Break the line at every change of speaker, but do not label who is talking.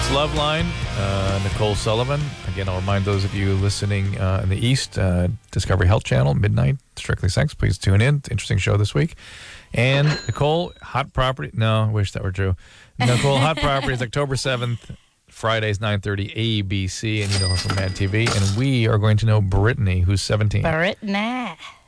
It's Loveline, Nicole Sullivan. Again, I'll remind those of you listening in the East, Discovery Health Channel, midnight, Strictly Sex. Please tune in. Interesting show this week. And Nicole, Hot Property. No, I wish that were true. Nicole, Hot Property is October 7th, Fridays, 9:30, ABC, and you know her from Mad TV. And we are going to know Brittany, who's 17.
Brittany.